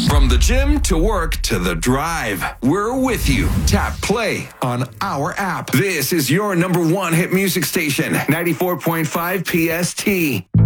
From the gym to work to the drive, we're with you. Tap play on our app. This is your number one hit music station, 94.5 PST.